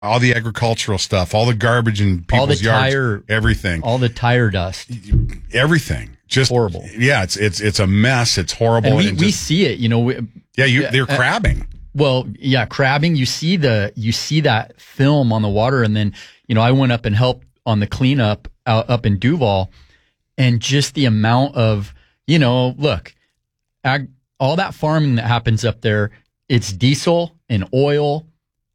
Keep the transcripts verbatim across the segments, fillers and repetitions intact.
all the agricultural stuff, all the garbage in people's all the yards, tire, everything, all the tire dust, everything, just horrible. Yeah, it's it's it's a mess. It's horrible. And we, and we just, see it. You know. We, yeah, you they're uh, crabbing. Well, yeah, crabbing. You see the you see that film on the water, and then you know I went up and helped on the cleanup out up in Duval, and just the amount of you know, look, ag, all that farming that happens up there, it's diesel and oil,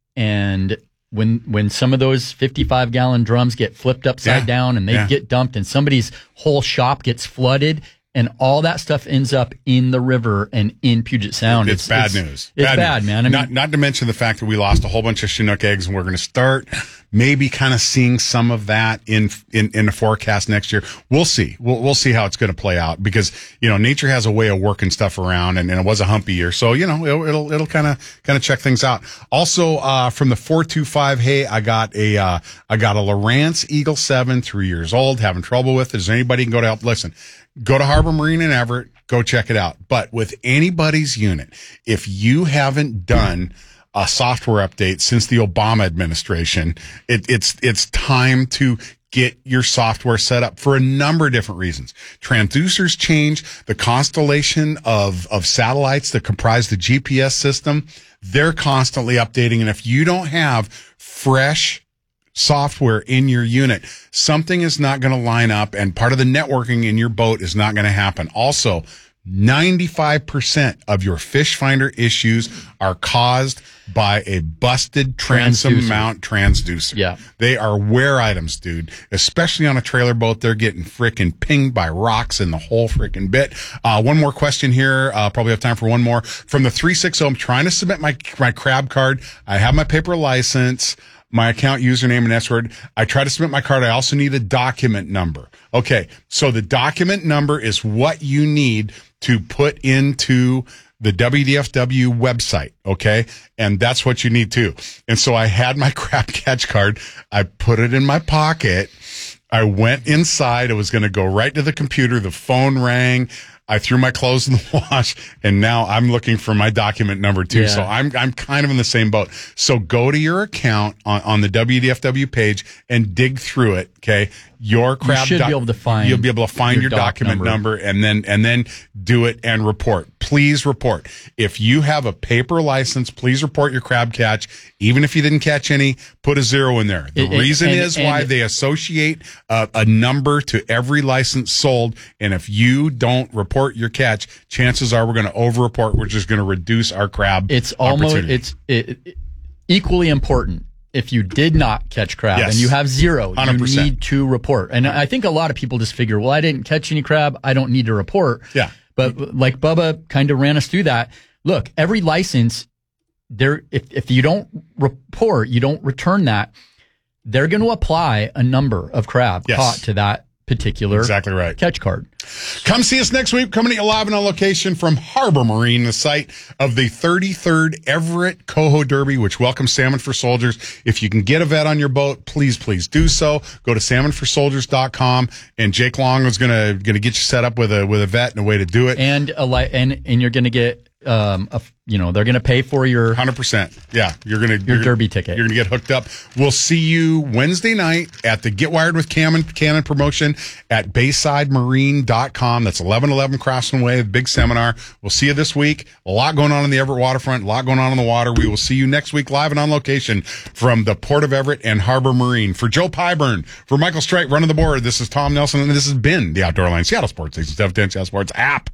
and when when some of those fifty-five gallon drums get flipped upside yeah. down and they yeah. get dumped, and somebody's whole shop gets flooded. And all that stuff ends up in the river and in Puget Sound. It's, it's bad it's, news. It's bad, bad news. man. I mean, not, not to mention the fact that we lost a whole bunch of Chinook eggs, and we're going to start maybe kind of seeing some of that in, in, in the forecast next year. We'll see. We'll, we'll see how it's going to play out because, you know, nature has a way of working stuff around, and, and it was a humpy year. So, you know, it'll, it'll, it'll kind of, kind of check things out. Also, uh, from the four two five, hey, I got a, uh, I got a Lowrance Eagle seven, three years old, having trouble with it. Is there anybody can go to help? Listen. Go to Harbor Marine in Everett, go check it out. But with anybody's unit, if you haven't done a software update since the Obama administration, it, it's it's time to get your software set up for a number of different reasons. Transducers change, the constellation of, of satellites that comprise the G P S system, they're constantly updating. And if you don't have fresh software in your unit, something is not going to line up, and part of the networking in your boat is not going to happen. Also, ninety-five percent of your fish finder issues are caused by a busted transom Transducer. mount transducer. Yeah. They are wear items, dude. Especially on a trailer boat, they're getting frickin' pinged by rocks in the whole frickin' bit. Uh, one more question here. Uh, probably have time for one more. From the three sixty, I'm trying to submit my, my crab card. I have my paper license, my account username and password. I try to submit my card. I also need a document number. Okay. So the document number is what you need to put into the W D F W website. Okay. And that's what you need too. And so I had my crab catch card. I put it in my pocket. I went inside. It was going to go right to the computer. The phone rang. I threw my clothes in the wash, and now I'm looking for my document number too. Yeah. So I'm I'm kind of in the same boat. So go to your account on, on the W D F W page and dig through it. Okay, your crab. You should doc- be able to find. You'll be able to find your, your doc document number. number, and then and then do it and report. Please report. If you have a paper license, please report your crab catch. Even if you didn't catch any, put a zero in there. The it, reason and, is and, why and, they associate a, a number to every license sold, and if you don't report your catch, chances are we're going to over-report. We're just going to reduce our crab. It's almost it's it, it, equally important. If you did not catch crab yes. and you have zero, one hundred percent. You need to report. And I think a lot of people just figure, well, I didn't catch any crab, I don't need to report. Yeah. But like Bubba kind of ran us through that. Look, every license, there if if you don't report, you don't return that, they're going to apply a number of crab yes. caught to that particular exactly right. catch card. Come see us next week. Coming to you live and on location from Harbor Marine, the site of the thirty-third Everett Coho Derby, which welcomes Salmon for Soldiers. If you can get a vet on your boat, please, please do so. Go to salmon for soldiers dot com, and Jake Long is gonna gonna get you set up with a with a vet and a way to do it. And a li- and and you're gonna get um a you know they're gonna pay for your one hundred percent. Yeah, you're gonna your you're, derby ticket. You're gonna get hooked up. We'll see you Wednesday night at the Get Wired with Cam and Cannon promotion at bayside marine dot com. That's eleven eleven Craftsman Way, big seminar. We'll see you this week. A lot going on in the Everett waterfront, a lot going on in the water. We will see you next week live and on location from the Port of Everett and Harbor Marine. For Joe Pyburn, for Michael Strite running the board, this is Tom Nelson, and this has been the Outdoor Line Seattle Sports Station seven ten Seattle Sports app.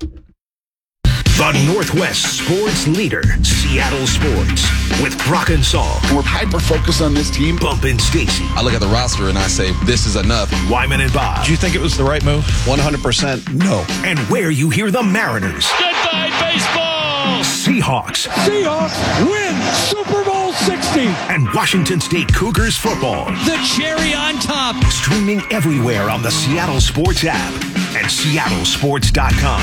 The Northwest sports leader, Seattle Sports, with Brock and Saul. We're hyper-focused on this team. Bump and Stacy. I look at the roster and I say, this is enough. Wyman and Bob. Do you think it was the right move? one hundred percent no. And where you hear the Mariners. Goodbye, baseball! Seahawks. Seahawks win Super Bowl sixty. And Washington State Cougars football. The cherry on top. Streaming everywhere on the Seattle Sports app and seattle sports dot com.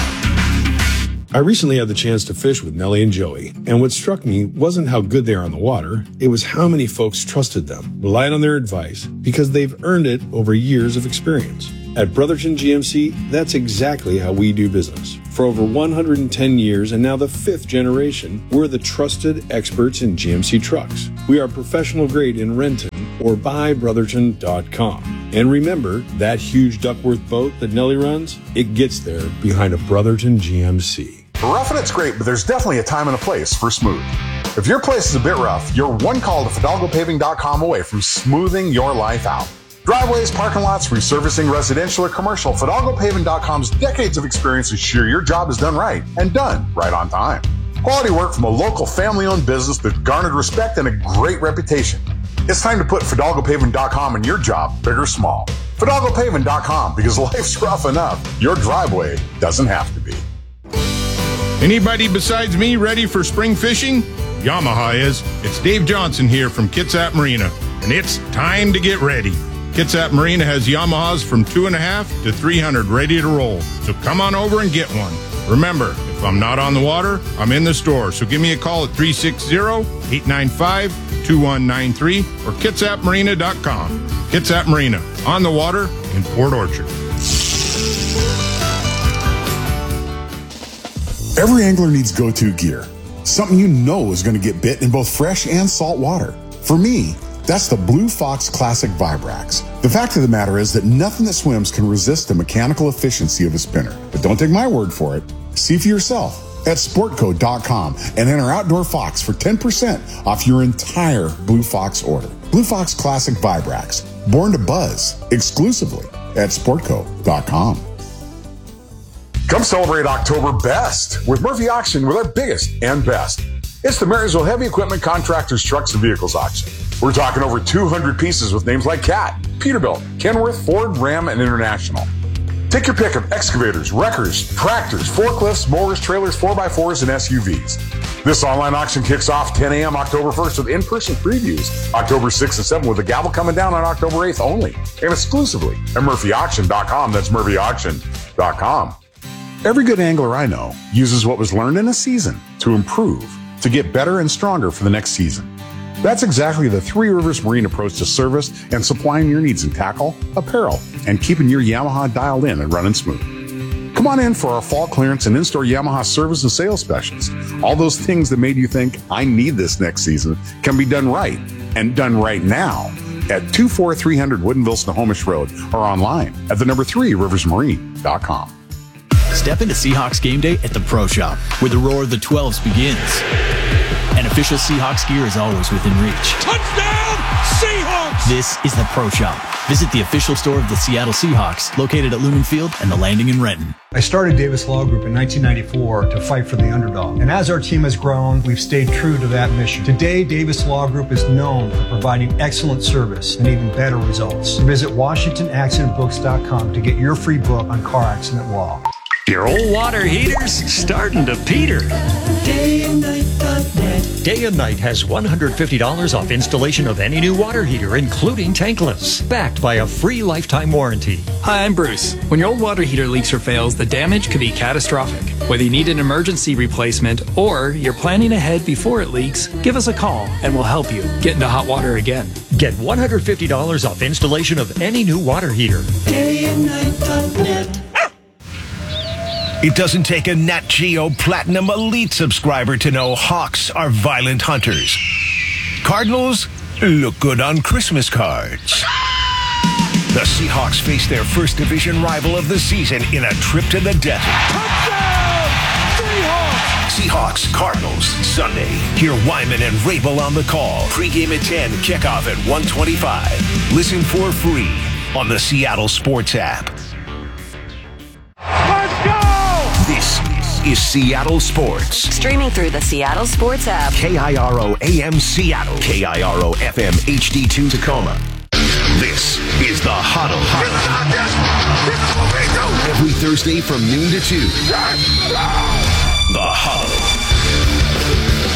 I recently had the chance to fish with Nellie and Joey, and what struck me wasn't how good they are on the water, it was how many folks trusted them, relied on their advice, because they've earned it over years of experience. At Brotherton G M C, that's exactly how we do business. For over one hundred ten years and now the fifth generation, we're the trusted experts in G M C trucks. We are professional grade in Renton or buy brotherton dot com. And remember, that huge Duckworth boat that Nellie runs, it gets there behind a Brotherton G M C. Roughing it's great, but there's definitely a time and a place for smooth. If your place is a bit rough, you're one call to Fidalgo Paving dot com away from smoothing your life out. Driveways, parking lots, resurfacing, residential or commercial, Fidalgo Paving dot com's decades of experience ensure your job is done right and done right on time. Quality work from a local family-owned business that garnered respect and a great reputation. It's time to put Fidalgo Paving dot com in your job, big or small. Fidalgo Paving dot com, because life's rough enough, your driveway doesn't have to be. Anybody besides me ready for spring fishing? Yamaha is. It's Dave Johnson here from Kitsap Marina, and it's time to get ready. Kitsap Marina has Yamahas from two and a half to three hundred ready to roll. So come on over and get one. Remember, if I'm not on the water, I'm in the store. So give me a call at three six zero, eight nine five, two one nine three or kitsap marina dot com. Kitsap Marina, on the water in Port Orchard. Every angler needs go-to gear. Something you know is going to get bit in both fresh and salt water. For me, that's the Blue Fox Classic Vibrax. The fact of the matter is that nothing that swims can resist the mechanical efficiency of a spinner. But don't take my word for it. See for yourself at sportco dot com and enter Outdoor Fox for ten percent off your entire Blue Fox order. Blue Fox Classic Vibrax, born to buzz, exclusively at sportco dot com. Come celebrate October best with Murphy Auction with our biggest and best. It's the Marysville Heavy Equipment Contractors Trucks and Vehicles Auction. We're talking over two hundred pieces with names like Cat, Peterbilt, Kenworth, Ford, Ram, and International. Take your pick of excavators, wreckers, tractors, forklifts, mowers, trailers, four by fours, and S U Vs. This online auction kicks off ten a.m. October first with in-person previews October sixth and seventh, with the gavel coming down on October eighth only and exclusively at Murphy Auction dot com. That's Murphy Auction dot com. Every good angler I know uses what was learned in a season to improve, to get better and stronger for the next season. That's exactly the Three Rivers Marine approach to service and supplying your needs in tackle, apparel, and keeping your Yamaha dialed in and running smooth. Come on in for our fall clearance and in-store Yamaha service and sales specials. All those things that made you think, I need this next season, can be done right, and done right now at two four three hundred Woodinville Snohomish Road or online at the number three rivers marine dot com. Step into Seahawks game day at the Pro Shop, where the roar of the twelves begins. And official Seahawks gear is always within reach. Touchdown, Seahawks! This is the Pro Shop. Visit the official store of the Seattle Seahawks, located at Lumen Field and the Landing in Renton. I started Davis Law Group in nineteen ninety-four to fight for the underdog. And as our team has grown, we've stayed true to that mission. Today, Davis Law Group is known for providing excellent service and even better results. Visit washington accident books dot com to get your free book on car accident law. Your old water heater's starting to peter. Day and Night dot net. Day and Night has one hundred fifty dollars off installation of any new water heater, including tankless, backed by a free lifetime warranty. Hi, I'm Bruce. When your old water heater leaks or fails, the damage could be catastrophic. Whether you need an emergency replacement or you're planning ahead before it leaks, give us a call and we'll help you get into hot water again. Get one hundred fifty dollars off installation of any new water heater. Day and Night dot net. It doesn't take a Nat Geo Platinum Elite subscriber to know hawks are violent hunters. Cardinals look good on Christmas cards. The Seahawks face their first division rival of the season in a trip to the desert. Touchdown! Seahawks! Seahawks, Cardinals, Sunday. Hear Wyman and Rabel on the call. Pre-game at ten, kickoff at one twenty-five. Listen for free on the Seattle Sports app. Let's go! This is Seattle Sports. Streaming through the Seattle Sports app. K I R O A M Seattle. K I R O F M H D two Tacoma. This is the Huddle. Every Thursday from noon to two. The Huddle.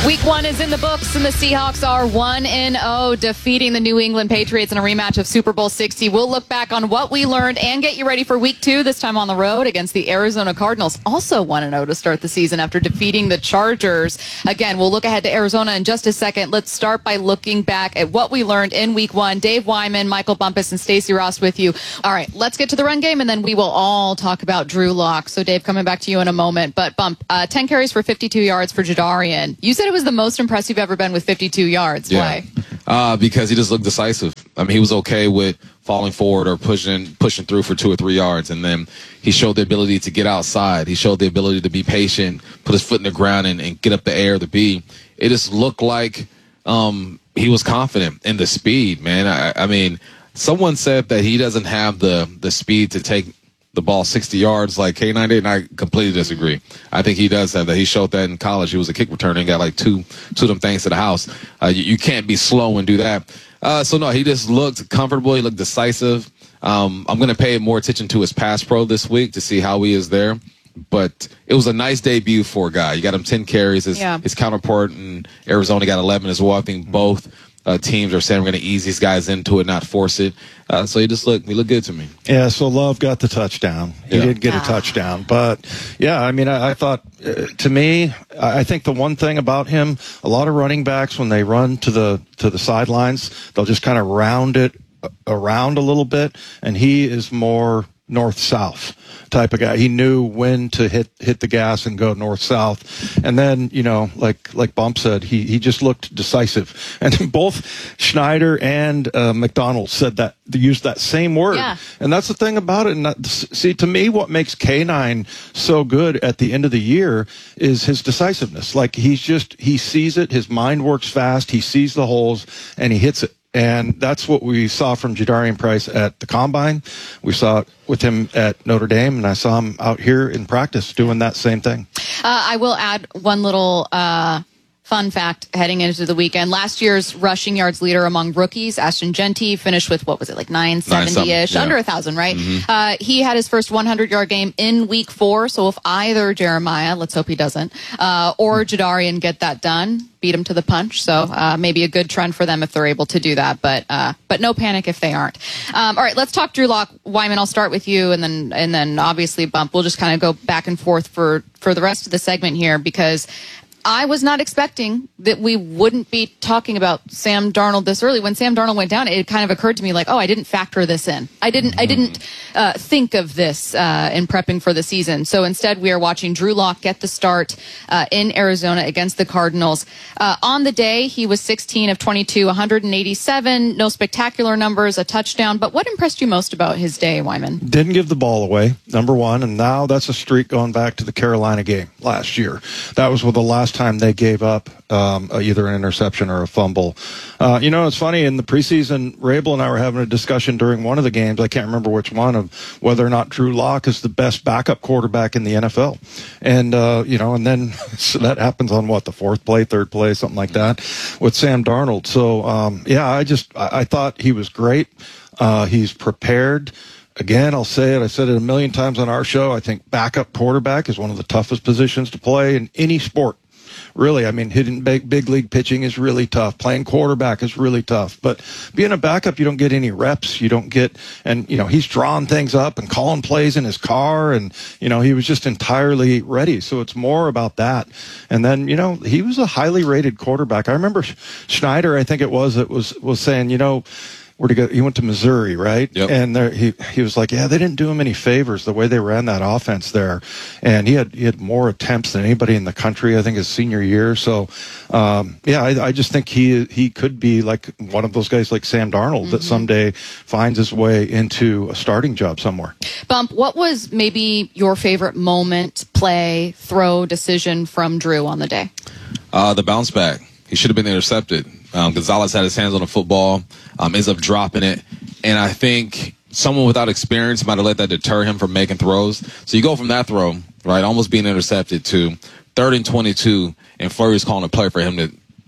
Week one is in the books, and the Seahawks are one and oh, defeating the New England Patriots in a rematch of Super Bowl sixty. We'll look back on what we learned and get you ready for week two, this time on the road against the Arizona Cardinals, also one and oh to start the season after defeating the Chargers. Again, we'll look ahead to Arizona in just a second. Let's start by looking back at what we learned in week one. Dave Wyman, Michael Bumpus, and Stacey Ross with you. All right, let's get to the run game, and then we will all talk about Drew Lock. So, Dave, coming back to you in a moment. But, Bump, uh, ten carries for fifty-two yards for Jadarian. You said it was the most impressive you've ever been with fifty-two yards. Yeah. Why? Uh, because he just looked decisive. I mean, he was okay with falling forward or pushing pushing through for two or three yards, and then he showed the ability to get outside. He showed the ability to be patient, put his foot in the ground, and, and get up the air to be. It just looked like um, he was confident in the speed, man. I, I mean, someone said that he doesn't have the the speed to take the ball sixty yards like K nine did, and I completely disagree. I think he does have that. He showed that in college. He was a kick returner and got like two, two of them things to the house. Uh, you, you can't be slow and do that. Uh, so, no, he just looked comfortable. He looked decisive. Um, I'm going to pay more attention to his pass pro this week to see how he is there. But it was a nice debut for a guy. You got him ten carries. His, yeah. his counterpart in Arizona got eleven as well. I think both Uh, teams are saying we're going to ease these guys into it, not force it. Uh, so he just looked, he looked good to me. Yeah, so Love got the touchdown. He Yeah. did get a touchdown. But, yeah, I mean, I, I thought, uh, to me, I I think the one thing about him, a lot of running backs, when they run to the to the sidelines, they'll just kind of round it around a little bit, and he is more north-south type of guy. He knew when to hit hit the gas and go north-south. And then, you know, like like Bump said, he, he just looked decisive. And both Schneider and uh, McDonald said that, they used that same word. Yeah. And that's the thing about it. And that, see, to me, what makes K nine so good at the end of the year is his decisiveness. Like, he's just, he sees it, his mind works fast, he sees the holes, and he hits it. And that's what we saw from Jadarian Price at the Combine. We saw it with him at Notre Dame, and I saw him out here in practice doing that same thing. Uh, I will add one little uh, fun fact heading into the weekend. Last year's rushing yards leader among rookies, Ashton Genty, finished with, what was it, like nine seventy-ish, yeah. under one thousand, right? Mm-hmm. Uh, he had his first hundred-yard game in week four, so if either Jeremiah, let's hope he doesn't, uh, or Jadarian get that done, beat him to the punch. So uh, maybe a good trend for them if they're able to do that, but uh, but no panic if they aren't. Um, all right, let's talk Drew Lock. Wyman, I'll start with you, and then and then obviously Bump. We'll just kind of go back and forth for for the rest of the segment here, because I was not expecting that we wouldn't be talking about Sam Darnold this early. When Sam Darnold went down, it kind of occurred to me like, oh, I didn't factor this in. I didn't. I didn't uh, think of this uh, in prepping for the season. So instead, we are watching Drew Lock get the start uh, in Arizona against the Cardinals. Uh, on the day, he was sixteen of twenty-two, one hundred eighty-seven. No spectacular numbers, a touchdown. But what impressed you most about his day, Wyman? Didn't give the ball away, number one, and now that's a streak going back to the Carolina game last year. That was with the last time they gave up um, either an interception or a fumble. Uh, you know, it's funny, in the preseason, Rabel and I were having a discussion during one of the games, I can't remember which one, of whether or not Drew Lock is the best backup quarterback in the N F L. And, uh, you know, and then so that happens on, what, the fourth play, third play, something like that, with Sam Darnold. So, um, yeah, I just, I, I thought he was great. Uh, he's prepared. Again, I'll say it. I said it a million times on our show. I think backup quarterback is one of the toughest positions to play in any sport. Really, I mean, hitting big, big league pitching is really tough. Playing quarterback is really tough. But being a backup, you don't get any reps. You don't get, and, you know, he's drawing things up and calling plays in his car. And, you know, he was just entirely ready. So it's more about that. And then, you know, he was a highly rated quarterback. I remember Schneider, I think it was, it was, was saying, you know, where to go? He went to Missouri, right? Yep. And there, he he was like, yeah, they didn't do him any favors the way they ran that offense there. And he had he had more attempts than anybody in the country, I think, his senior year. So, um, yeah, I, I just think he he could be like one of those guys like Sam Darnold mm-hmm. that someday finds his way into a starting job somewhere. Bump, what was maybe your favorite moment, play, throw, decision from Drew on the day? Uh, the bounce back. He should have been intercepted. Um, Gonzalez had his hands on the football, um, ends up dropping it. And I think someone without experience might have let that deter him from making throws. So you go from that throw, right, almost being intercepted, to third and twenty-two, and Fleury's calling a play for him to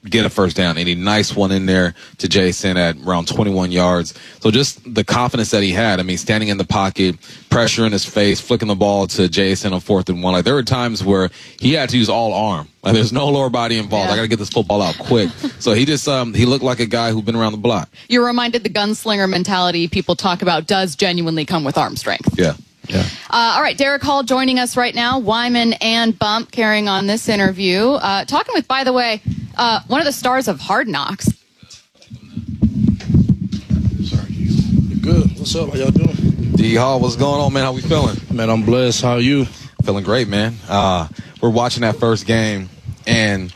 get a first down. And a nice one in there to Jason at around twenty-one yards. So just the confidence that he had. I mean, standing in the pocket, pressure in his face, flicking the ball to Jason on fourth and one. Like, there were times where he had to use all arm. Like, there's no lower body involved. Yeah. I got to get this football out quick. So he just, um, he looked like a guy who'd been around the block. You're reminded the gunslinger mentality people talk about does genuinely come with arm strength. Yeah. Yeah. Uh, all right, Derek Hall joining us right now. Wyman and Bump carrying on this interview. Uh, talking with, by the way, uh, one of the stars of Hard Knocks. Sorry, you good? What's up? How y'all doing? D Hall, what's going on, man? How we feeling? Man, I'm blessed. How are you? Feeling great, man. Uh, we're watching that first game, and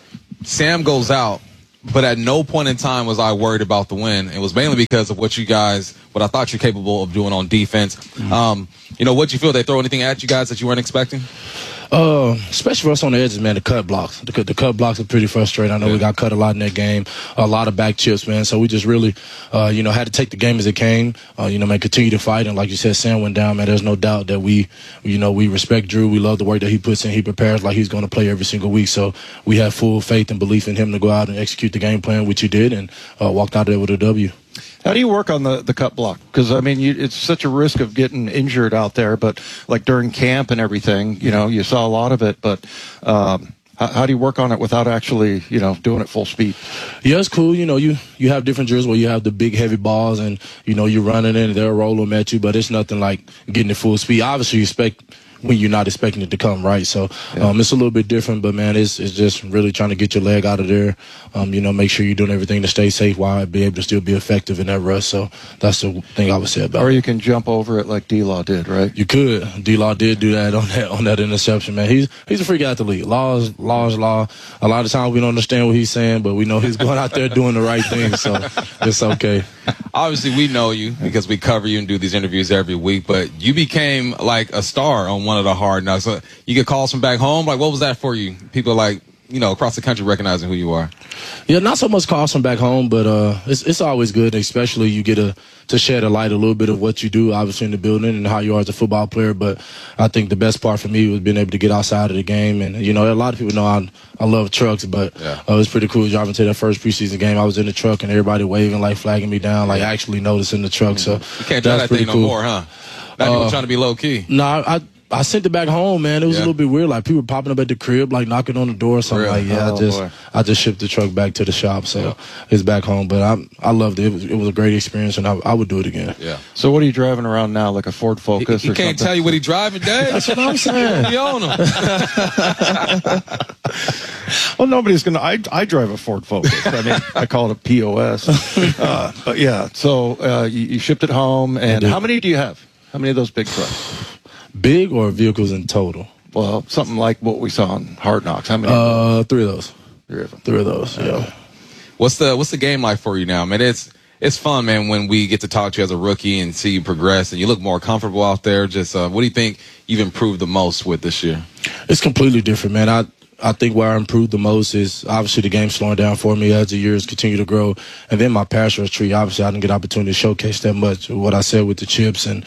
Sam goes out, but at no point in time was I worried about the win. It was mainly because of what you guys, what I thought you're capable of doing on defense. Mm-hmm. Um, you know, what'd you feel? They throw anything at you guys that you weren't expecting? Uh, especially for us on the edges, man, the cut blocks. The, the cut blocks are pretty frustrating. I know yeah. we got cut a lot in that game, a lot of back chips, man. So we just really, uh, you know, had to take the game as it came. Uh, you know, man, continue to fight. And like you said, Sam went down, man. There's no doubt that we, you know, we respect Drew. We love the work that he puts in. He prepares like he's going to play every single week. So we have full faith and belief in him to go out and execute the game plan, which he did, and uh, walked out there with a W. How do you work on the, the cut block? Because, I mean, you, it's such a risk of getting injured out there, but like during camp and everything, you know, you saw a lot of it, but um, how, how do you work on it without actually, you know, doing it full speed? Yeah, it's cool. You know, you, you have different drills where you have the big, heavy balls and, you know, you're running in and they'll roll them at you, but it's nothing like getting it full speed. Obviously, you expect when you're not expecting it to come, right? So um, it's a little bit different, but, man, it's it's just really trying to get your leg out of there, um, you know, make sure you're doing everything to stay safe while be able to still be effective in that rush. So that's the thing I would say about it. Or you can jump over it like D-Law did, right? You could. D-Law did do that on that on that interception, man. He's he's a freak athlete. Law is law is law. A lot of times we don't understand what he's saying, but we know he's going out there doing the right thing, so it's okay. Obviously, we know you because we cover you and do these interviews every week, but you became like a star on one of the Hard Knocks. So you get calls from back home. Like, what was that for you? People like, you know, across the country recognizing who you are. Yeah, not so much calls from back home, but uh, it's it's always good, especially you get a, to shed a light a little bit of what you do, obviously, in the building and how you are as a football player. But I think the best part for me was being able to get outside of the game. And, you know, a lot of people know I, I love trucks, but yeah. uh, it was pretty cool driving to that first preseason game. I was in the truck and everybody waving, like flagging me down, like actually noticing the truck. So you can't do that thing no cool. more, huh? Now people uh, trying to be low key. No, nah, I. I sent it back home, man. It was yeah. a little bit weird. Like, people popping up at the crib, like, knocking on the door or something. Really? Like, yeah, oh, I just boy. I just shipped the truck back to the shop, so yeah. it's back home. But I I loved it. It was, it was a great experience, and I, I would do it again. Yeah. So what are you driving around now, like a Ford Focus he, he or can't something? tell you what he's driving, Dave. That's what I'm saying. You own him. Well, nobody's going to. I I drive a Ford Focus. I mean, I call it a P O S. Uh, but, yeah, so uh, you, you shipped it home. And how many do you have? How many of those big trucks? Big or vehicles in total? Well, something like what we saw on Hard Knocks. How many? Uh, three of those. Three of them. Three of those. Yeah. Uh, what's the What's the game like for you now, man? It's it's fun, man. When we get to talk to you as a rookie and see you progress, and you look more comfortable out there. Just uh, what do you think you've improved the most with this year? It's completely different, man. I. I think where I improved the most is obviously the game slowing down for me as the years continue to grow. And then my pass rush tree, obviously I didn't get opportunity to showcase that much. What I said with the chips and,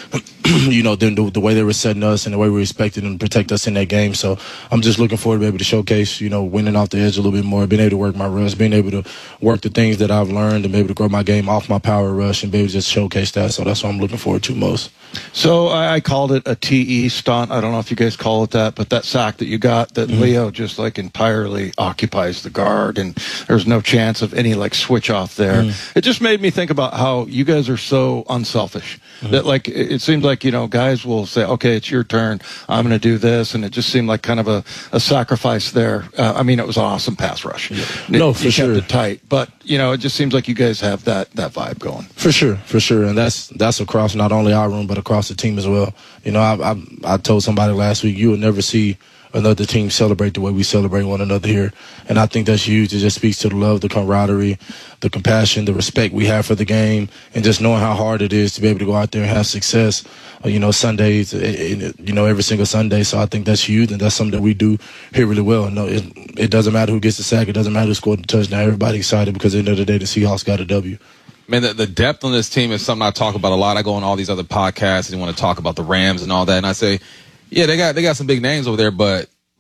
you know, then the, the way they were setting us and the way we respected and protect us in that game. So I'm just looking forward to be able to showcase, you know, winning off the edge a little bit more, being able to work my rush, being able to work the things that I've learned and be able to grow my game off my power rush and be able to just showcase that. So that's what I'm looking forward to most. So I called it a T E stunt. I don't know if you guys call it that, but that sack that you got that mm-hmm. Leo just like entirely occupies the guard and there's no chance of any like switch off there. Mm-hmm. It just made me think about how you guys are so unselfish mm-hmm. that like it, it seems like, you know, guys will say, okay, it's your turn. I'm going to do this. And it just seemed like kind of a, a sacrifice there. Uh, I mean, it was an awesome pass rush. Yeah. No, it, for you sure. kept it tight, but you know, it just seems like you guys have that, that vibe going. For sure. For sure. And that's, that's across not only our room, but across the team as well. You know, I, I, I told somebody last week, you will never see another team celebrate the way we celebrate one another here. And I think that's huge. It just speaks to the love, the camaraderie, the compassion, the respect we have for the game, and just knowing how hard it is to be able to go out there and have success, you know, Sundays, you know, every single Sunday. So I think that's huge, and that's something that we do here really well. No, it, it doesn't matter who gets the sack. It doesn't matter who scored the touchdown. Everybody's excited because at the end of the day, the Seahawks got a W. Man, the, the depth on this team is something I talk about a lot. I go on all these other podcasts and want to talk about the Rams and all that, and I say, yeah, they got they got some big names over there, but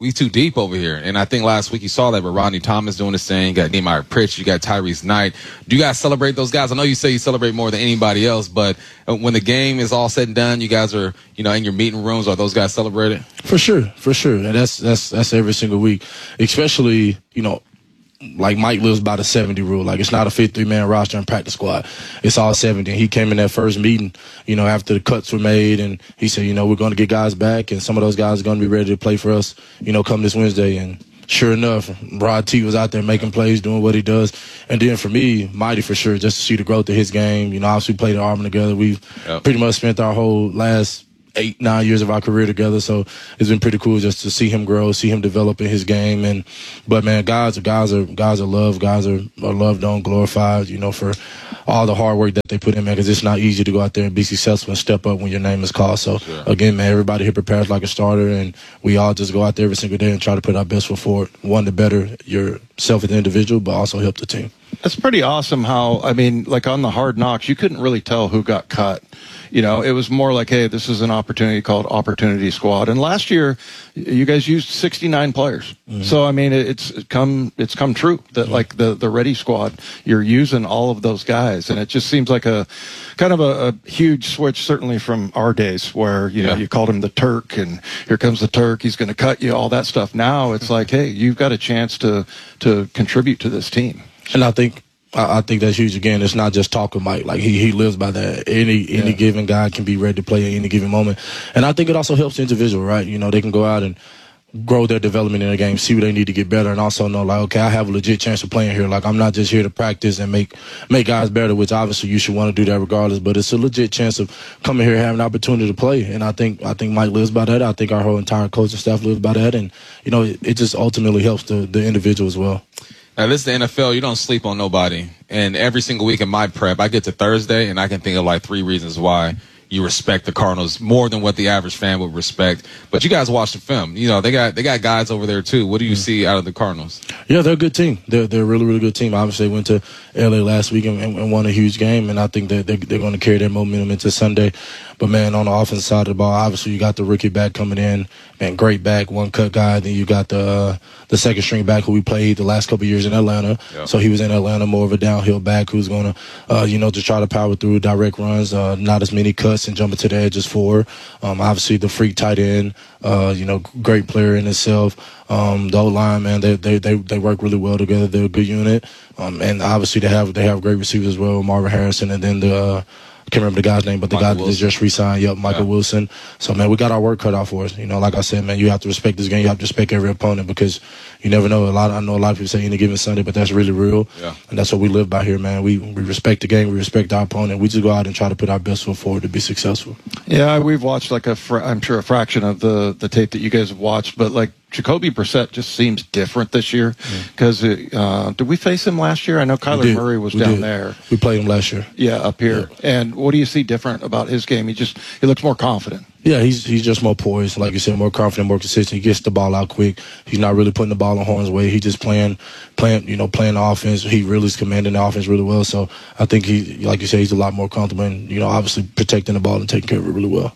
we too deep over here. And I think last week you saw that with Rodney Thomas doing the same. You got Nehemiah Pritch, you got Tyrese Knight. Do you guys celebrate those guys? I know you say you celebrate more than anybody else, but when the game is all said and done, you guys are, you know, in your meeting rooms, are those guys celebrated? For sure, for sure. And that's that's that's every single week, especially, you know, like Mike lives by the seventy rule. Like, it's not a fifty-three man roster and practice squad. It's all seventy. And he came in that first meeting, you know, after the cuts were made, and he said, you know, we're going to get guys back, and some of those guys are going to be ready to play for us, you know, come this Wednesday. And sure enough, Rod T was out there making plays, doing what he does. And then for me, Mighty for sure, just to see the growth of his game. You know, obviously we played at Auburn together. We've yep. pretty much spent our whole last eight, nine years of our career together. So it's been pretty cool just to see him grow, see him develop in his game. And, but man, guys, guys are, guys are loved. Guys are, are loved on, glorified, you know, for all the hard work that they put in, man, because it's not easy to go out there and be successful and step up when your name is called. So sure. again, man, everybody here prepares like a starter, and we all just go out there every single day and try to put our best foot forward. One, to better yourself as an individual, but also help the team. That's pretty awesome how, I mean, like on the Hard Knocks, you couldn't really tell who got cut. You know, it was more like, hey, this is an opportunity called Opportunity Squad. And last year, you guys used sixty-nine players. Mm-hmm. So, I mean, it's come it's come true that, mm-hmm. like, the, the Ready Squad, you're using all of those guys. And it just seems like a kind of a, a huge switch, certainly from our days where, you know, yeah. you called him the Turk, and here comes the Turk, he's going to cut you, all that stuff. Now it's like, hey, you've got a chance to to contribute to this team. And I think I think that's huge. Again, it's not just talk with Mike. Like, he, he lives by that. Any yeah. any given guy can be ready to play at any given moment. And I think it also helps the individual, right? You know, they can go out and grow their development in the game, see what they need to get better, and also know, like, okay, I have a legit chance of playing here. Like, I'm not just here to practice and make make guys better, which obviously you should want to do that regardless, but it's a legit chance of coming here and having an opportunity to play. And I think I think Mike lives by that. I think our whole entire coaching staff lives by that. And, you know, it, it just ultimately helps the, the individual as well. Now, this is the N F L. You don't sleep on nobody. And every single week in my prep, I get to Thursday, and I can think of like three reasons why you respect the Cardinals more than what the average fan would respect. But you guys watch the film. You know, they got they got guys over there, too. What do you mm-hmm. see out of the Cardinals? Yeah, they're a good team. They're, they're a really, really good team. Obviously, they went to L A last week and, and won a huge game, and I think that they're, they're going to carry their momentum into Sunday. But, man, on the offensive side of the ball, obviously you got the rookie back coming in. Man, great back, one-cut guy. Then you got the uh, the second-string back who we played the last couple of years in Atlanta. Yep. So he was in Atlanta, more of a downhill back who's going to, uh, you know, to try to power through direct runs, uh, not as many cuts and jumping to the edges for. Um, obviously, the freak tight end, uh, you know, great player in itself. Um, the O-line, man, they, they they they work really well together. They're a good unit. Um, and obviously they have they have great receivers as well, Marvin Harrison, and then the uh, I can't remember the guy's name, but the Michael guy Wilson. that just re-signed, yep, Michael yeah. Wilson. So, man, we got our work cut out for us. You know, like I said, man, you have to respect this game. You have to respect every opponent because you never know. A lot. I know a lot of people say any given Sunday, but that's really real. Yeah. And that's what we live by here, man. We we respect the game. We respect our opponent. We just go out and try to put our best foot forward to be successful. Yeah, we've watched like a, fr- I'm sure a fraction of the, the tape that you guys have watched, but like Jacoby Brissett just seems different this year because mm. uh, did we face him last year? I know Kyler Murray was we down did. there. We played him last year. Yeah, up here. Yeah. And what do you see different about his game? He just he looks more confident. Yeah, he's he's just more poised, like you said, more confident, more consistent. He gets the ball out quick. He's not really putting the ball in Horn's way. He's just playing, playing, you know, playing the offense. He really is commanding the offense really well. So I think he, like you said, he's a lot more comfortable and, you know, obviously protecting the ball and taking care of it really well.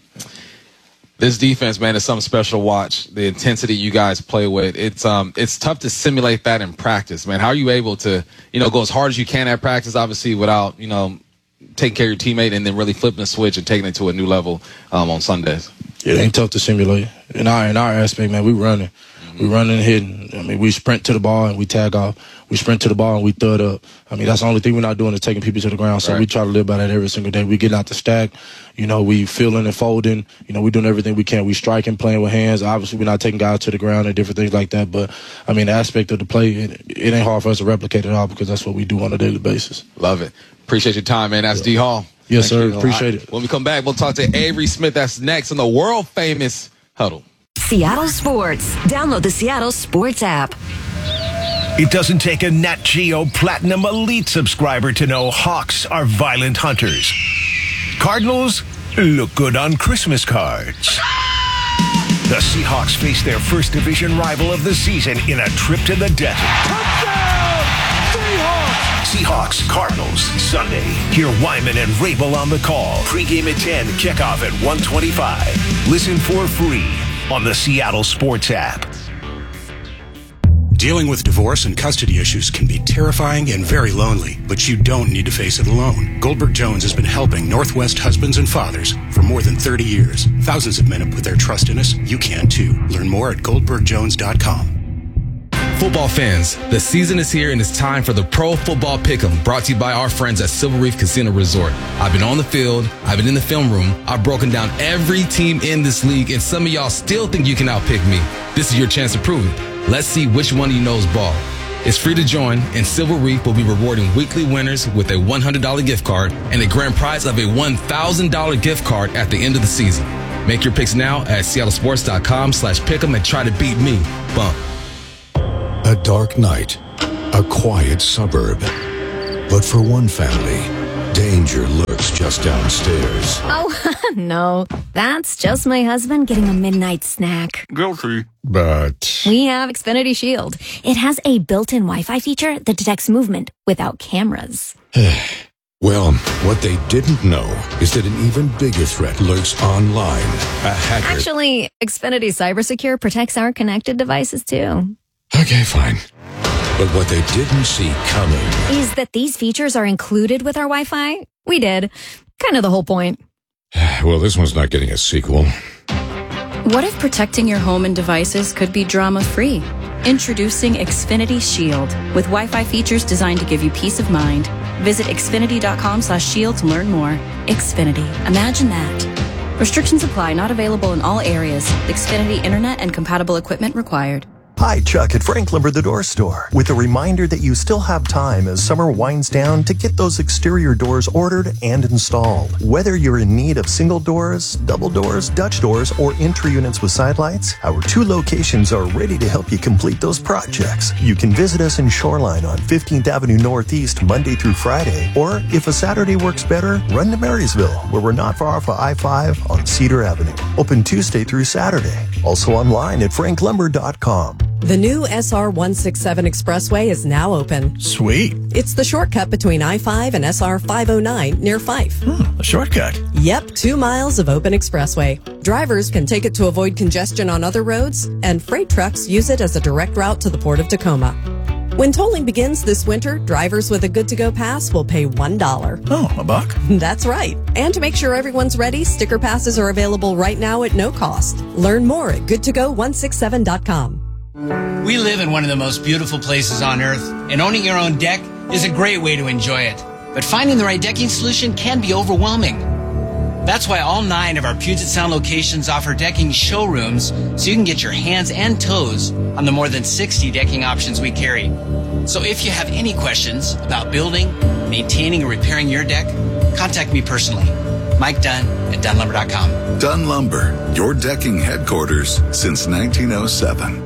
This defense, man, is something special to watch. The intensity you guys play with, it's um, it's tough to simulate that in practice, man. How are you able to, you know, go as hard as you can at practice, obviously, without, you know, taking care of your teammate and then really flipping the switch and taking it to a new level um, on Sundays? It ain't tough to simulate. In our in our aspect, man, we running. We running and hitting. I mean, we sprint to the ball and we tag off. We sprint to the ball and we throw it up. I mean, that's the only thing we're not doing is taking people to the ground. So right. we try to live by that every single day. We get out the stack. You know, we filling and folding. You know, we doing everything we can. We striking, playing with hands. Obviously, we're not taking guys to the ground and different things like that. But, I mean, the aspect of the play, it, it ain't hard for us to replicate at all because that's what we do on a daily basis. Love it. Appreciate your time, man. That's yeah. D. Hall. Yes, Thank sir. Appreciate it. When we come back, we'll talk to Avery Smith. That's next on the world-famous Huddle. Seattle Sports. Download the Seattle Sports app. It doesn't take a Nat Geo Platinum Elite subscriber to know Hawks are violent hunters. Cardinals look good on Christmas cards. The Seahawks face their first division rival of the season in a trip to the desert. Touchdown! Seahawks! Seahawks, Cardinals, Sunday. Hear Wyman and Rabel on the call. Pre-game at ten, kickoff at one twenty-five. Listen for free on the Seattle Sports app. Dealing with divorce and custody issues can be terrifying and very lonely, but you don't need to face it alone. Goldberg Jones has been helping Northwest husbands and fathers for more than thirty years. Thousands of men have put their trust in us. You can too. Learn more at goldberg jones dot com. Football fans, the season is here and it's time for the Pro Football Pick'em, brought to you by our friends at Silver Reef Casino Resort. I've been on the field, I've been in the film room, I've broken down every team in this league, and some of y'all still think you can outpick me. This is your chance to prove it. Let's see which one of you knows ball. It's free to join, and Silver Reef will be rewarding weekly winners with a one hundred dollars gift card and a grand prize of a one thousand dollars gift card at the end of the season. Make your picks now at seattle sports dot com slash pick'em and try to beat me. Bump. A dark night, a quiet suburb. But for one family, danger lurks just downstairs. Oh, no. That's just my husband getting a midnight snack. Guilty. But We have Xfinity Shield. It has a built-in Wi-Fi feature that detects movement without cameras. well, what they didn't know is that an even bigger threat lurks online. A hacker. Actually, Xfinity CyberSecure protects our connected devices, too. Okay, fine. But what they didn't see coming Is that these features are included with our Wi-Fi? We did. Kind of the whole point. well, this one's not getting a sequel. What if protecting your home and devices could be drama-free? Introducing Xfinity Shield, with Wi-Fi features designed to give you peace of mind. Visit xfinity dot com slash shield to learn more. Xfinity. Imagine that. Restrictions apply. Not available in all areas. Xfinity Internet and compatible equipment required. Hi, Chuck at Frank Lumber the Door Store, with a reminder that you still have time as summer winds down to get those exterior doors ordered and installed. Whether you're in need of single doors, double doors, Dutch doors, or entry units with side lights, our two locations are ready to help you complete those projects. You can visit us in Shoreline on fifteenth Avenue Northeast Monday through Friday, or if a Saturday works better, run to Marysville, where we're not far off of I five on Cedar Avenue. Open Tuesday through Saturday. Also online at frank lumber dot com. The new S R one sixty-seven Expressway is now open. Sweet. It's the shortcut between I five and S R five oh nine near Fife. Hmm, a shortcut. Yep, two miles of open expressway. Drivers can take it to avoid congestion on other roads, and freight trucks use it as a direct route to the Port of Tacoma. When tolling begins this winter, drivers with a good-to-go pass will pay one dollar. Oh, a buck? That's right. And to make sure everyone's ready, sticker passes are available right now at no cost. Learn more at good to go one sixty-seven dot com. We live in one of the most beautiful places on earth, and owning your own deck is a great way to enjoy it. But finding the right decking solution can be overwhelming. That's why all nine of our Puget Sound locations offer decking showrooms, so you can get your hands and toes on the more than sixty decking options we carry. So if you have any questions about building, maintaining, or repairing your deck, contact me personally. Mike Dunn at Dunn Lumber dot com. Dunn Lumber, your decking headquarters since nineteen oh seven.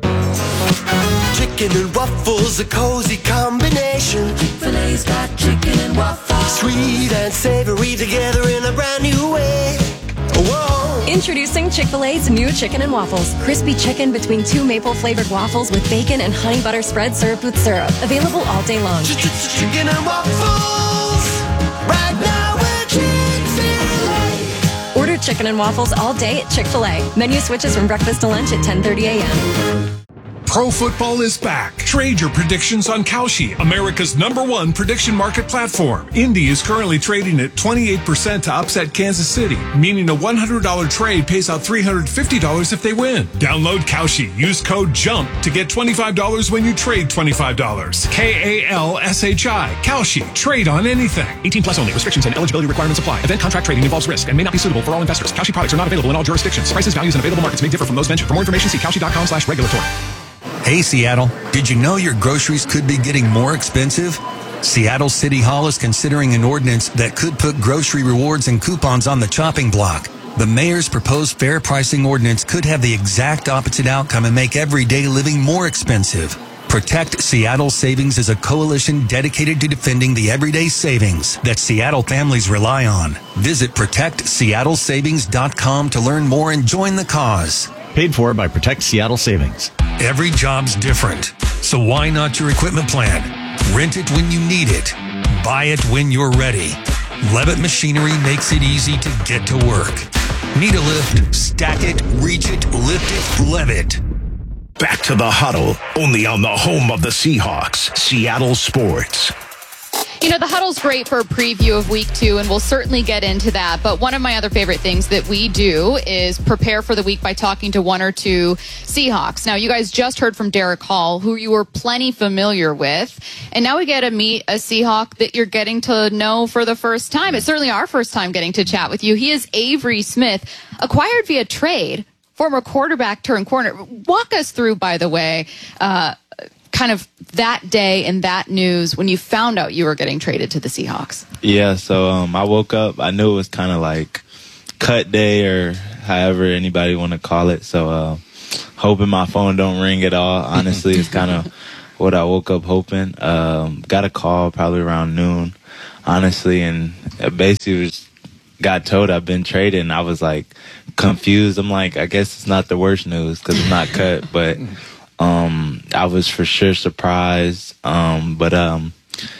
Chicken and waffles, a cozy combination. Chick-fil-A's got chicken and waffles. Sweet and savory together in a brand new way. Whoa. Introducing Chick-fil-A's new chicken and waffles. Crispy chicken between two maple-flavored waffles with bacon and honey butter spread served with syrup. Available all day long. Chicken and waffles. Right now at Chick-fil-A. Order chicken and waffles all day at Chick-fil-A. Menu switches from breakfast to lunch at ten thirty a.m. Pro football is back. Trade your predictions on Kalshi, America's number one prediction market platform. Indy is currently trading at twenty-eight percent to upset Kansas City, meaning a one hundred dollars trade pays out three hundred fifty dollars if they win. Download Kalshi. Use code JUMP to get twenty-five dollars when you trade twenty-five dollars. K A L S H I. Kalshi. Trade on anything. eighteen plus only. Restrictions and eligibility requirements apply. Event contract trading involves risk and may not be suitable for all investors. Kalshi products are not available in all jurisdictions. Prices, values, and available markets may differ from those mentioned. For more information, see Kalshi dot com slash regulatory. Hey Seattle, did you know your groceries could be getting more expensive? Seattle City Hall is considering an ordinance that could put grocery rewards and coupons on the chopping block. The mayor's proposed fair pricing ordinance could have the exact opposite outcome and make everyday living more expensive. Protect Seattle Savings is a coalition dedicated to defending the everyday savings that Seattle families rely on. Visit protect seattle savings dot com to learn more and join the cause. Paid for by Protect Seattle Savings. Every job's different, so why not your equipment plan? Rent it when you need it. Buy it when you're ready. Levitt Machinery makes it easy to get to work. Need a lift? Stack it, reach it, lift it, Levitt. Back to the Huddle, only on the home of the Seahawks, Seattle Sports. You know, the Huddle's great for a preview of week two, and we'll certainly get into that. But one of my other favorite things that we do is prepare for the week by talking to one or two Seahawks. Now, you guys just heard from Derek Hall, who you were plenty familiar with. And now we get to meet a Seahawk that you're getting to know for the first time. It's certainly our first time getting to chat with you. He is Avery Smith, acquired via trade, former quarterback turned corner. Walk us through, by the way, uh, kind of that day and that news when you found out you were getting traded to the Seahawks. Yeah, so um, I woke up. I knew it was kind of like cut day or however anybody want to call it. So uh, hoping my phone don't ring at all. Honestly, it's kind of what I woke up hoping. Um, got a call probably around noon, honestly, and basically was, got told I've been traded, and I was like confused. I'm like, I guess it's not the worst news because it's not cut, but Um, I was for sure surprised, um, but um,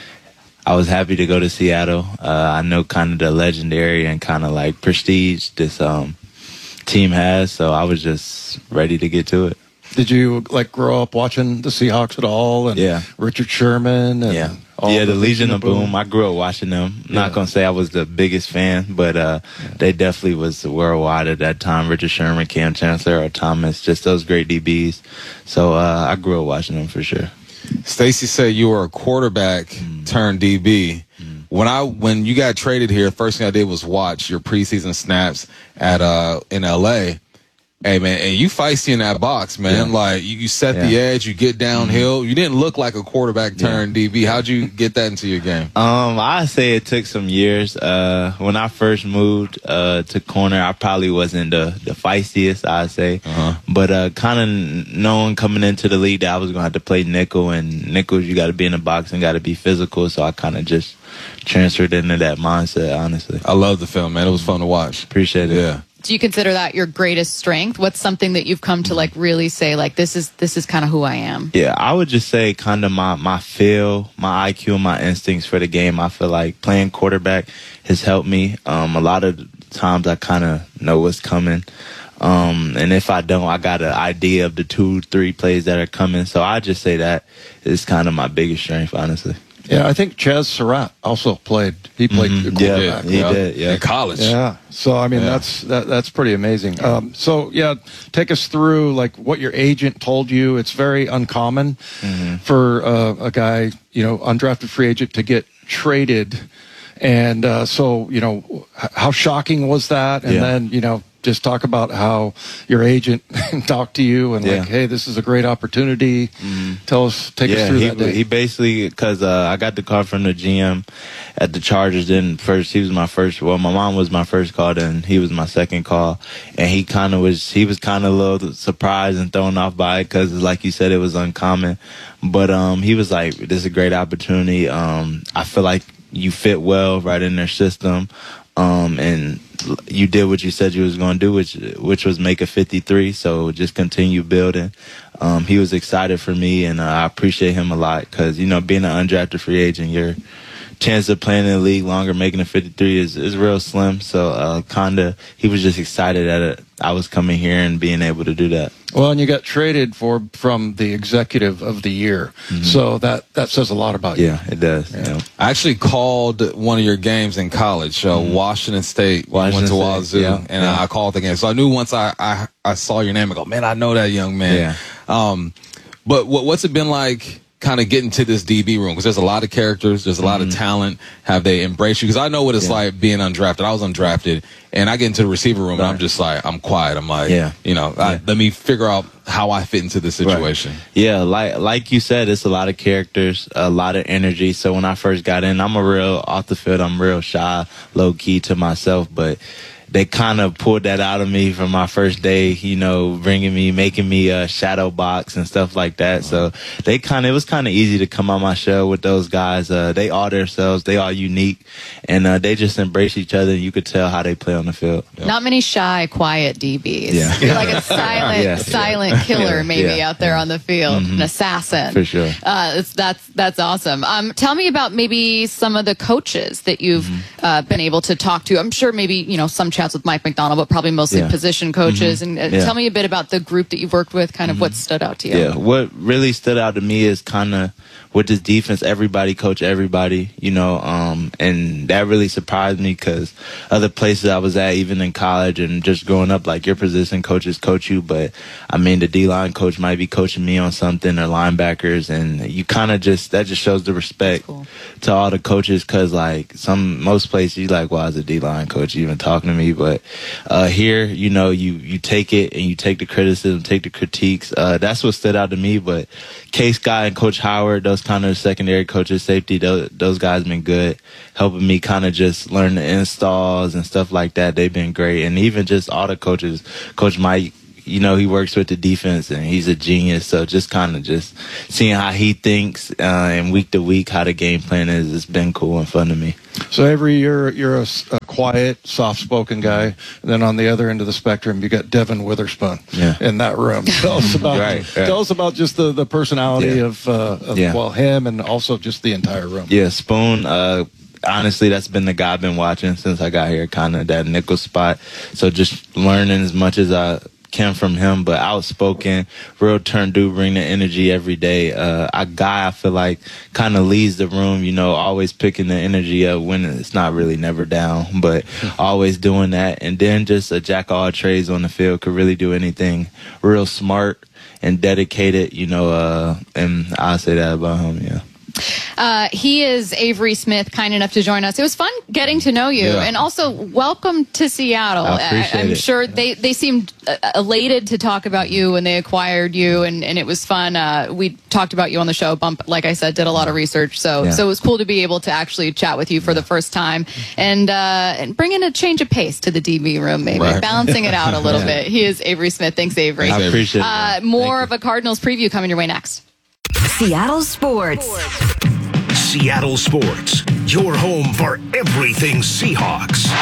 I was happy to go to Seattle. Uh, I know kind of the legendary and kind of like prestige this um, team has, so I was just ready to get to it. Did you like grow up watching the Seahawks at all? And yeah, Richard Sherman. And yeah, all yeah. The, the Legion of Boom. Boom. I grew up watching them. I'm yeah. not gonna say I was the biggest fan, but uh, yeah. they definitely was worldwide at that time. Richard Sherman, Cam Chancellor, Earl Thomas, just those great D Bs. So uh, I grew up watching them for sure. Stacy said you were a quarterback mm. turned D B. Mm. When I when you got traded here, first thing I did was watch your preseason snaps at uh in L A. Hey, man, and you feisty in that box, man. Yeah. Like, you, you set yeah. the edge, you get downhill. Mm-hmm. You didn't look like a quarterback turned yeah. D B. How'd you get that into your game? Um, I say it took some years. Uh, when I first moved uh, to corner, I probably wasn't the, the feistiest, I'd say. Uh-huh. But uh, kind of knowing coming into the league that I was going to have to play nickel, and nickels, you got to be in the box and got to be physical. So I kind of just transferred into that mindset, honestly. I love the film, man. It was fun to watch. Appreciate it. Yeah. Do you consider that your greatest strength? What's something that you've come to like really say, like, this is this is kind of who I am? Yeah, I would just say kind of my, my feel, my I Q, and my instincts for the game. I feel like playing quarterback has helped me. Um, a lot of times I kind of know what's coming. Um, and if I don't, I got an idea of the two, three plays that are coming. So I just say that is kind of my biggest strength, honestly. Yeah, I think Chaz Surratt also played. He played mm-hmm. quarterback. Yeah, he yeah. did. Yeah, in college. Yeah. So I mean, yeah. that's that, that's pretty amazing. Um, so yeah, take us through like what your agent told you. It's very uncommon mm-hmm. for uh, a guy, you know, undrafted free agent to get traded, and uh, so you know, how shocking was that? And yeah. then you know. Just talk about how your agent talked to you and yeah. like, hey, this is a great opportunity. Mm-hmm. Tell us, take yeah, us through he, that day. He basically, because uh, I got the call from the G M at the Chargers. Then first, he was my first. Well, my mom was my first call, then he was my second call, and he kind of was. He was kind of a little surprised and thrown off by it because, like you said, it was uncommon. But um, he was like, "This is a great opportunity. Um, I feel like you fit well right in their system." Um, and you did what you said you was going to do, which which was make a fifty-three. So just continue building. Um, he was excited for me, and uh, I appreciate him a lot because, you know, being an undrafted free agent, your chance of playing in the league longer, making a fifty-three is, is real slim. So uh, kind of he was just excited that it, I was coming here and being able to do that. Well, and you got traded for from the executive of the year. Mm-hmm. So that, that says a lot about you. Yeah, it does. Yeah. Yeah. I actually called one of your games in college, uh, mm-hmm. Washington State. Washington went to State, Wazoo, yeah. and yeah. I called the game. So I knew once I, I, I saw your name, I go, man, I know that young man. Yeah. Um, but what, what's it been like kind of getting to this D B room? Because there's a lot of characters, there's a lot mm-hmm. of talent. Have they embraced you? Because I know what it's yeah. like being undrafted. I was undrafted, and I get into the receiver room, right. and I'm just like, I'm quiet. I'm like, yeah. you know, yeah. I, let me figure out how I fit into this situation. Right. Yeah, like like you said, it's a lot of characters, a lot of energy. So when I first got in, I'm a real, off the field, I'm real shy, low-key to myself, but they kind of pulled that out of me from my first day, you know, bringing me, making me a shadow box and stuff like that. So they kind of, it was kind of easy to come on my show with those guys. Uh, they are themselves. They are unique. And uh, they just embrace each other. And you could tell how they play on the field. Yep. Not many shy, quiet D Bs. Yeah. You're like a silent, yeah. silent yeah. killer yeah. maybe yeah. out there yeah. on the field, mm-hmm. an assassin. For sure. Uh, it's, that's, that's awesome. Um, tell me about maybe some of the coaches that you've mm-hmm. uh, been able to talk to. I'm sure maybe, you know, some chats with Mike McDonald, but probably mostly Yeah. position coaches. Mhm. And uh, Yeah. tell me a bit about the group that you've worked with, kind of what stood out to you. Yeah, what really stood out to me is kind of with this defense, everybody coach everybody, you know, um, and that really surprised me because other places I was at, even in college and just growing up, like your position coaches coach you, but I mean, the D-line coach might be coaching me on something or linebackers, and you kind of just, that just shows the respect cool. to all the coaches because, like, some, most places you like, why is a D-line coach even talking to me? But uh, here, you know, you, you take it and you take the criticism, take the critiques. Uh, that's what stood out to me, but Case Scott and Coach Howard, those kind of secondary coaches, safety, those, those guys been good, helping me kind of just learn the installs and stuff like that. They've been great. And even just all the coaches, Coach Mike, you know, he works with the defense and he's a genius. So just kind of just seeing how he thinks uh, and week to week how the game plan is, it's been cool and fun to me. So Avery, you're you're a, a quiet, soft-spoken guy, and then on the other end of the spectrum, you got Devin Witherspoon yeah. in that room. Tell us about right, right. tell us about just the the personality Yeah. of, uh, of Yeah. well him and also just the entire room. Yeah, Spoon. Uh, honestly, that's been the guy I've been watching since I got here, kind of that nickel spot. So just learning as much as I can from him, but outspoken, real turn dude, bring the energy every day. Uh, a guy I feel like kind of leads the room, you know, always picking the energy up when it's not really never down, but always doing that. And then just a jack of all trades on the field, could really do anything. Real smart and dedicated, you know, uh, and I say that about him, yeah. Uh, he is Avery Smith, kind enough to join us. It was fun getting to know you, Yeah. and also welcome to Seattle. I appreciate I'm it. sure they, they seemed uh, elated to talk about you when they acquired you, and, and it was fun. Uh, we talked about you on the show. Bump, like I said, did a lot of research, so Yeah. so it was cool to be able to actually chat with you for the first time and uh, and bring in a change of pace to the D B room, maybe Right. balancing it out a little Yeah. bit. He is Avery Smith. Thanks, Avery. I appreciate it. Uh, more of a Cardinals preview coming your way next. Seattle Sports. Seattle Sports, your home for everything Seahawks.